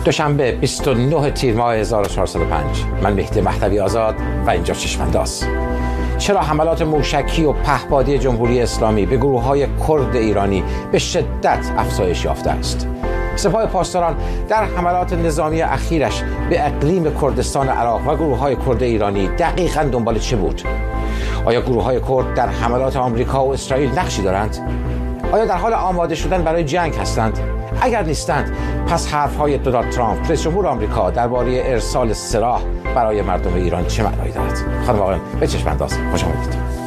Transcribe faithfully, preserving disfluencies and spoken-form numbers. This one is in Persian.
دوشنبه بیست و نه تیر ماه هزار و چهارصد و پنج. من مهدی مهدوی آزاد و اینجا چشم‌انداز. چرا حملات موشکی و پهپادی جمهوری اسلامی به گروه‌های کرد ایرانی به شدت افزایش یافته است؟ سپاه پاسداران در حملات نظامی اخیرش به اقلیم کردستان عراق و گروه‌های کرد ایرانی دقیقاً دنبال چه بود؟ آیا گروه‌های کرد در حملات آمریکا و اسرائیل نقشی دارند؟ آیا در حال آماده شدن برای جنگ هستند؟ اگر نیستند، پس حرف‌های دونالد ترامپ رئیس جمهور آمریکا درباره ارسال سلاح برای مردم ایران چه معنایی دارد؟ خانم آقایان، به چشم‌انداز خوش آمدید.